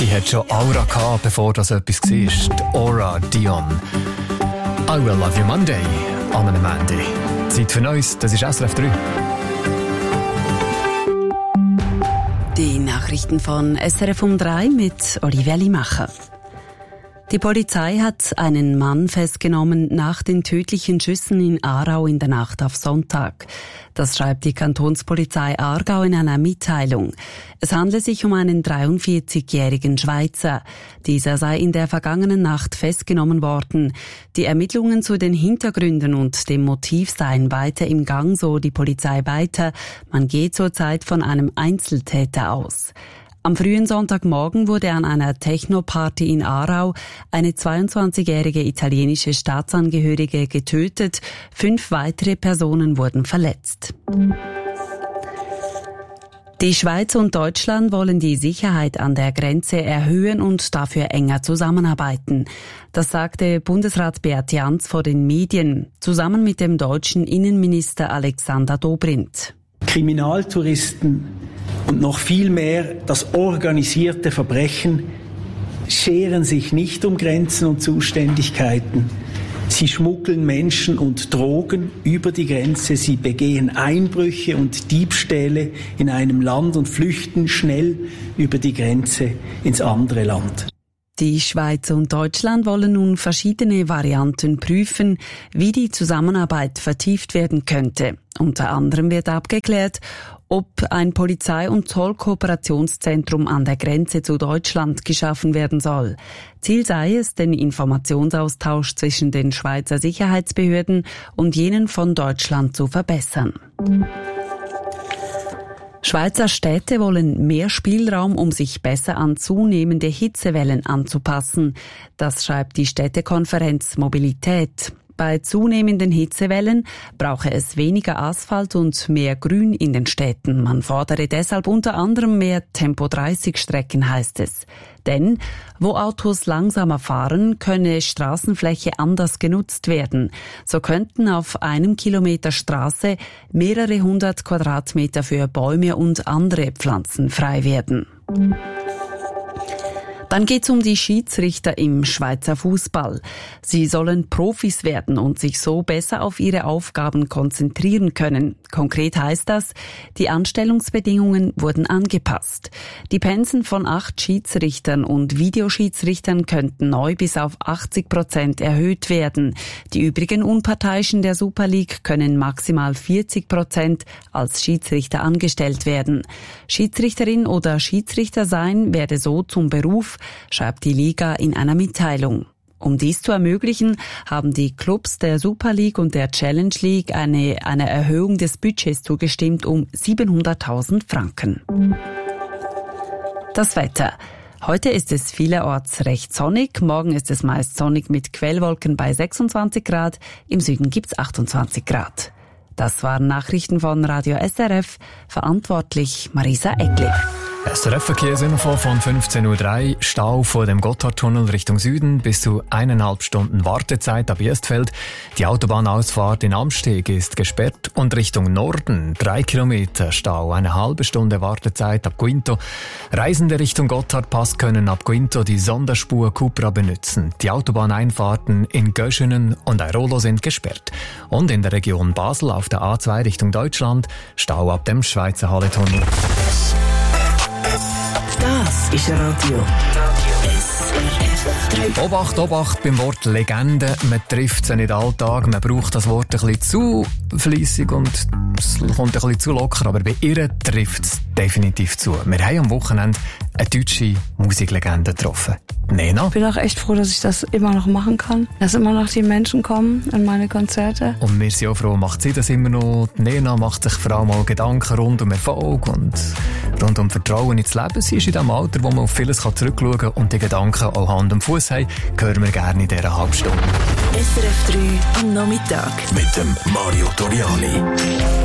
Die hat schon Aura gehabt, bevor das etwas war. Die Aura Dion. I Will Love You Monday an einem Monday. Zeit für Neues, das ist SRF 3. Die Nachrichten von SRF um 3 mit Olivia Limacher. Die Polizei hat einen Mann festgenommen nach den tödlichen Schüssen in Aarau in der Nacht auf Sonntag. Das schreibt die Kantonspolizei Aargau in einer Mitteilung. Es handle sich um einen 43-jährigen Schweizer. Dieser sei in der vergangenen Nacht festgenommen worden. Die Ermittlungen zu den Hintergründen und dem Motiv seien weiter im Gang, so die Polizei weiter. Man geht zurzeit von einem Einzeltäter aus. Am frühen Sonntagmorgen wurde an einer Techno-Party in Aarau eine 22-jährige italienische Staatsangehörige getötet. 5 weitere Personen wurden verletzt. Die Schweiz und Deutschland wollen die Sicherheit an der Grenze erhöhen und dafür enger zusammenarbeiten. Das sagte Bundesrat Beat Jans vor den Medien, zusammen mit dem deutschen Innenminister Alexander Dobrindt. Kriminaltouristen und noch viel mehr das organisierte Verbrechen scheren sich nicht um Grenzen und Zuständigkeiten. Sie schmuggeln Menschen und Drogen über die Grenze, sie begehen Einbrüche und Diebstähle in einem Land und flüchten schnell über die Grenze ins andere Land. Die Schweiz und Deutschland wollen nun verschiedene Varianten prüfen, wie die Zusammenarbeit vertieft werden könnte. Unter anderem wird abgeklärt, ob ein Polizei- und Zollkooperationszentrum an der Grenze zu Deutschland geschaffen werden soll. Ziel sei es, den Informationsaustausch zwischen den Schweizer Sicherheitsbehörden und jenen von Deutschland zu verbessern. Schweizer Städte wollen mehr Spielraum, um sich besser an zunehmende Hitzewellen anzupassen. Das schreibt die Städtekonferenz Mobilität. Bei zunehmenden Hitzewellen brauche es weniger Asphalt und mehr Grün in den Städten. Man fordere deshalb unter anderem mehr Tempo-30-Strecken, heißt es. Denn wo Autos langsamer fahren, könne Straßenfläche anders genutzt werden. So könnten auf 1 Kilometer Straße mehrere 100 Quadratmeter für Bäume und andere Pflanzen frei werden. Dann geht's um die Schiedsrichter im Schweizer Fußball. Sie sollen Profis werden und sich so besser auf ihre Aufgaben konzentrieren können. Konkret heißt das, die Anstellungsbedingungen wurden angepasst. Die Pensen von 8 Schiedsrichtern und Videoschiedsrichtern könnten neu bis auf 80% erhöht werden. Die übrigen Unparteiischen der Super League können maximal 40% als Schiedsrichter angestellt werden. Schiedsrichterin oder Schiedsrichter sein werde so zum Beruf, schreibt die Liga in einer Mitteilung. Um dies zu ermöglichen, haben die Clubs der Super League und der Challenge League eine Erhöhung des Budgets zugestimmt um 700.000 Franken. Das Wetter. Heute ist es vielerorts recht sonnig, morgen ist es meist sonnig mit Quellwolken bei 26 Grad, im Süden gibt's 28 Grad. Das waren Nachrichten von Radio SRF, verantwortlich Marisa Egli. SRF-Verkehrsinfo von 15.03 Uhr. Stau vor dem Gotthardtunnel Richtung Süden bis zu 1,5 Stunden Wartezeit ab Erstfeld. Die Autobahnausfahrt in Amsteg ist gesperrt und Richtung Norden 3 Kilometer Stau, 1,5 Stunde Wartezeit ab Guinto. Reisende Richtung Gotthardpass können ab Guinto die Sonderspur Cupra benutzen. Die Autobahneinfahrten in Göschenen und Airolo sind gesperrt. Und in der Region Basel auf der A2 Richtung Deutschland Stau ab dem Schweizer Halletunnel. Das ist Radio SRF 3. Obacht, Obacht beim Wort Legende. Man trifft sie nicht alltag. Man braucht das Wort ein bisschen zu fleissig und es kommt ein bisschen zu locker. Aber bei ihr trifft es definitiv zu. Wir haben am Wochenende eine deutsche Musiklegende getroffen. Nena. Ich bin auch echt froh, dass ich das immer noch machen kann. Dass immer noch die Menschen kommen in meine Konzerte. Und wir sind auch froh, macht sie das immer noch. Nena macht sich vor allem auch Gedanken rund um Erfolg und rund um Vertrauen ins Leben. Sie ist in diesem Alter, wo man auf vieles zurückschauen kann und die Gedanken auch Hand und Fuß haben, hören wir gerne in dieser halben Stunde. SRF 3 am Nachmittag. Mit dem Mario Toriani.